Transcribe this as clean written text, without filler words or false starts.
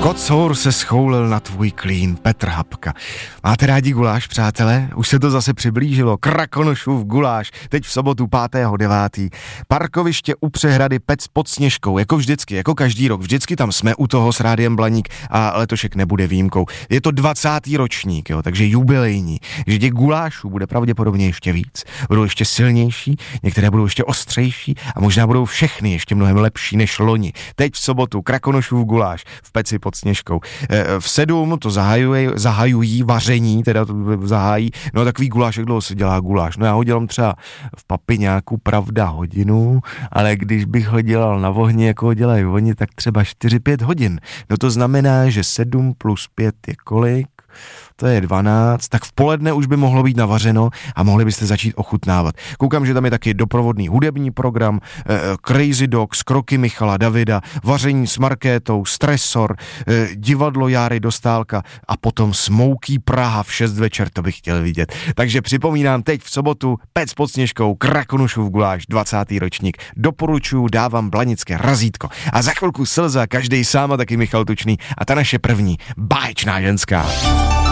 Kocour se schoulil na tvůj klín, Petr Hapka. Máte rádi guláš, přátelé? Už se to zase přiblížilo. Krakonošův guláš, teď v sobotu 5.9. Parkoviště u přehrady Pec pod Sněžkou, jako vždycky, jako každý rok. Vždycky tam jsme u toho s Rádiem Blaník a letošek nebude výjimkou. Je to 20. ročník, jo, takže jubilejní. Že těch gulášů bude pravděpodobně ještě víc. Budou ještě silnější, některé budou ještě ostřejší a možná budou všechny ještě mnohem lepší než loni. Teď v sobotu Krakonošův guláš v Peci pod Sněžkou. V 7 to zahajují vaření, teda to zahájí, no takový guláš, jak dlouho se dělá guláš? No já ho dělám třeba v Papiňáku, pravda, hodinu, ale když bych ho dělal na ohni, jako ho dělají oni, tak třeba 4-5 hodin. No to znamená, že 7 plus 5 je kolik? To je 12, tak v poledne už by mohlo být navařeno a mohli byste začít ochutnávat. Koukám, že tam je taky doprovodný hudební program, Crazy Dog, Kroky Michala Davida, vaření s markétou, Stresor, divadlo Járy Dostálka a potom Smouky Praha v 6 večer, to bych chtěl vidět. Takže připomínám, teď v sobotu Pec pod Sněžkou, Krakonošův guláš, 20. ročník. Doporučuju, dávám blanické razítko. A za chvilku Slza, každej sám a taky Michal Tučný a ta naše první báječná ženská.